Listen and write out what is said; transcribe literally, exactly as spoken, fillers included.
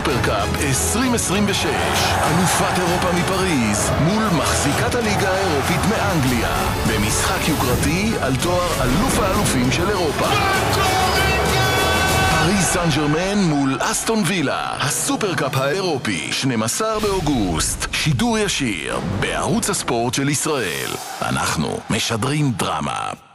הסופרקאפ עשרים עשרים ושש. אלופת אירופה מפריז מול מחזיקת הליגה האירופית מאנגליה. במשחק יוקרתי על תואר אלוף האלופים של אירופה. פריז סן ז'רמן מול אסטון וילה. הסופרקאפ האירופי, שנים עשר באוגוסט. שידור ישיר בערוץ הספורט של ישראל. אנחנו משדרים דרמה.